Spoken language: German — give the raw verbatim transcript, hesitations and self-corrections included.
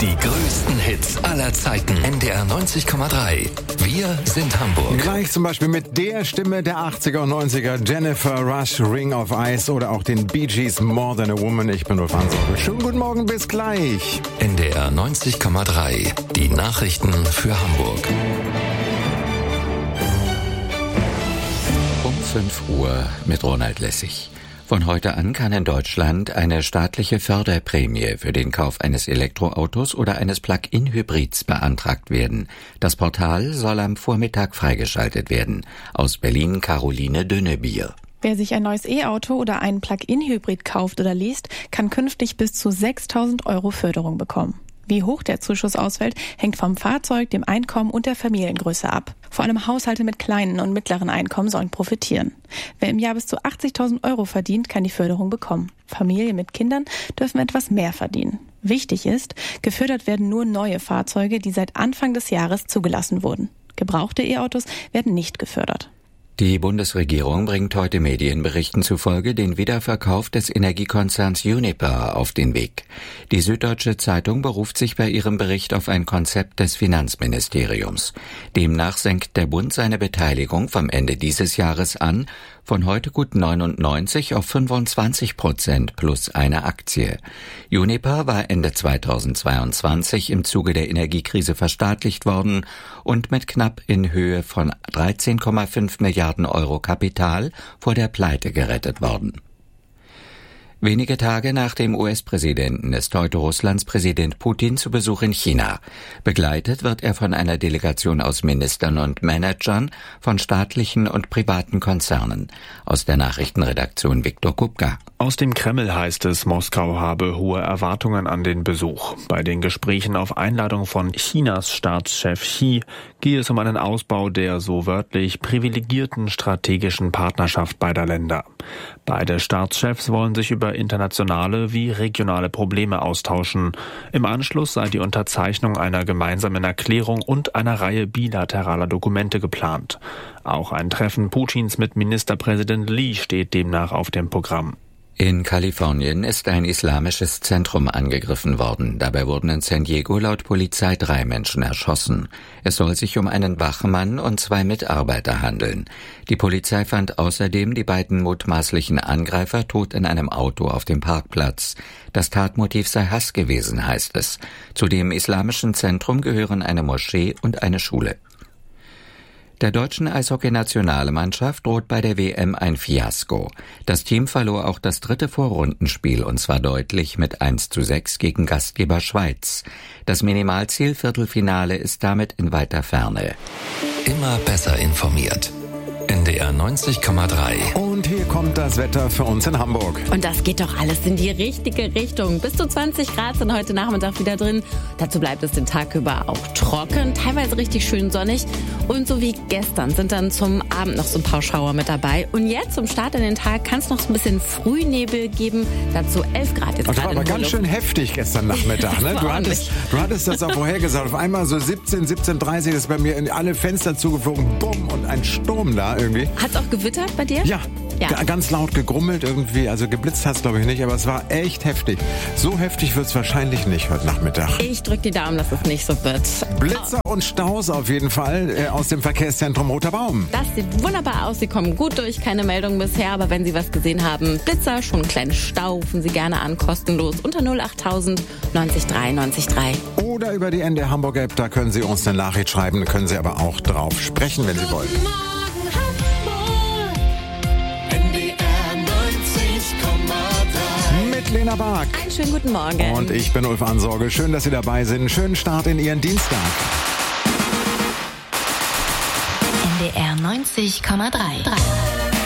Die größten Hits aller Zeiten. N D R neunzig Komma drei. Wir sind Hamburg. Gleich zum Beispiel mit der Stimme der achtziger und neunziger, Jennifer Rush, Ring of Ice oder auch den Bee Gees, More Than a Woman. Ich bin Ulf Hansorge. Schönen guten Morgen, bis gleich. N D R neunzig Komma drei. Die Nachrichten für Hamburg. Um fünf Uhr mit Ronald Lessig. Von heute an kann in Deutschland eine staatliche Förderprämie für den Kauf eines Elektroautos oder eines Plug-in-Hybrids beantragt werden. Das Portal soll am Vormittag freigeschaltet werden. Aus Berlin Caroline Dünnebier. Wer sich ein neues E-Auto oder einen Plug-in-Hybrid kauft oder least, kann künftig bis zu sechstausend Euro Förderung bekommen. Wie hoch der Zuschuss ausfällt, hängt vom Fahrzeug, dem Einkommen und der Familiengröße ab. Vor allem Haushalte mit kleinen und mittleren Einkommen sollen profitieren. Wer im Jahr bis zu achtzigtausend Euro verdient, kann die Förderung bekommen. Familien mit Kindern dürfen etwas mehr verdienen. Wichtig ist, gefördert werden nur neue Fahrzeuge, die seit Anfang des Jahres zugelassen wurden. Gebrauchte E-Autos werden nicht gefördert. Die Bundesregierung bringt heute Medienberichten zufolge den Wiederverkauf des Energiekonzerns Uniper auf den Weg. Die Süddeutsche Zeitung beruft sich bei ihrem Bericht auf ein Konzept des Finanzministeriums. Demnach senkt der Bund seine Beteiligung vom Ende dieses Jahres an von heute gut neunundneunzig auf fünfundzwanzig Prozent plus eine Aktie. Uniper war Ende zweitausendzweiundzwanzig im Zuge der Energiekrise verstaatlicht worden und mit knapp in Höhe von dreizehn Komma fünf Milliarden Euro Kapital vor der Pleite gerettet worden. Wenige Tage nach dem U S-Präsidenten ist heute Russlands Präsident Putin zu Besuch in China. Begleitet wird er von einer Delegation aus Ministern und Managern von staatlichen und privaten Konzernen. Aus der Nachrichtenredaktion Viktor Kupka. Aus dem Kreml heißt es, Moskau habe hohe Erwartungen an den Besuch. Bei den Gesprächen auf Einladung von Chinas Staatschef Xi gehe es um einen Ausbau der so wörtlich privilegierten strategischen Partnerschaft beider Länder. Beide Staatschefs wollen sich über internationale wie regionale Probleme austauschen. Im Anschluss sei die Unterzeichnung einer gemeinsamen Erklärung und einer Reihe bilateraler Dokumente geplant. Auch ein Treffen Putins mit Ministerpräsident Li steht demnach auf dem Programm. In Kalifornien ist ein islamisches Zentrum angegriffen worden. Dabei wurden in San Diego laut Polizei drei Menschen erschossen. Es soll sich um einen Wachmann und zwei Mitarbeiter handeln. Die Polizei fand außerdem die beiden mutmaßlichen Angreifer tot in einem Auto auf dem Parkplatz. Das Tatmotiv sei Hass gewesen, heißt es. Zu dem islamischen Zentrum gehören eine Moschee und eine Schule. Der deutschen Eishockey-Nationalmannschaft droht bei der W M ein Fiasko. Das Team verlor auch das dritte Vorrundenspiel und zwar deutlich mit eins zu sechs gegen Gastgeber Schweiz. Das Minimalziel Viertelfinale ist damit in weiter Ferne. Immer besser informiert. N D R neunzig Komma drei. Und hier kommt das Wetter für uns in Hamburg. Und das geht doch alles in die richtige Richtung. Bis zu zwanzig Grad sind heute Nachmittag wieder drin. Dazu bleibt es den Tag über auch trocken, teilweise richtig schön sonnig. Und so wie gestern sind dann zum Abend noch so ein paar Schauer mit dabei. Und jetzt zum Start in den Tag kann es noch so ein bisschen Frühnebel geben. Dazu elf Grad jetzt. Das war aber ganz schön heftig gestern Nachmittag. Ne? Du, hattest, du hattest das auch vorher gesagt. Auf einmal so siebzehn, siebzehn Uhr dreißig ist bei mir in alle Fenster zugeflogen. Bumm, und ein Sturm da irgendwie. Hat's auch gewittert bei dir? Ja. Ja. G- ganz laut gegrummelt irgendwie, also geblitzt hat's glaube ich nicht, aber es war echt heftig. So heftig wird's wahrscheinlich nicht heute Nachmittag. Ich drücke die Daumen, dass es nicht so wird. Blitzer und Staus auf jeden Fall äh, aus dem Verkehrszentrum Roter Baum. Das sieht wunderbar aus, Sie kommen gut durch, keine Meldung bisher, aber wenn Sie was gesehen haben, Blitzer, schon einen kleinen Stau, rufen Sie gerne an, kostenlos unter null acht null null neun drei neun drei. Oder über die N D R Hamburg App, da können Sie uns eine Nachricht schreiben, können Sie aber auch drauf sprechen, wenn Sie wollen. Lena Bark. Einen schönen guten Morgen. Und ich bin Ulf Hansorge. Schön, dass Sie dabei sind. Schönen Start in Ihren Dienstag. N D R neunzig Komma drei.